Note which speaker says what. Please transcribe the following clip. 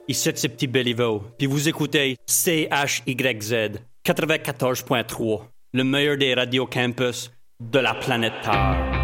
Speaker 1: Ici, c'est Petit Béliveau, puis vous écoutez CHYZ 94.3, le meilleur des radios campus de la planète Terre.